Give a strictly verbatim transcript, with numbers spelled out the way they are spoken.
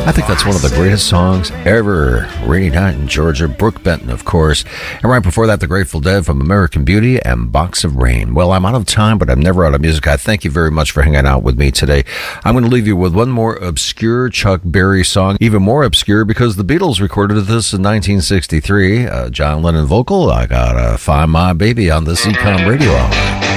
I think that's one of the greatest songs ever. Rainy Night in Georgia, Brooke Benton, of course. And right before that, The Grateful Dead from American Beauty and Box of Rain. Well, I'm out of time, but I'm never out of music. I thank you very much for hanging out with me today. I'm going to leave you with one more obscure Chuck Berry song, even more obscure because the Beatles recorded this in nineteen sixty-three. Uh, John Lennon vocal, I Gotta Find My Baby on the C COM Radio Hour.